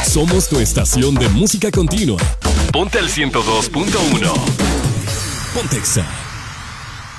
Somos tu estación de música continua. Ponte al 102.1. Pontexa.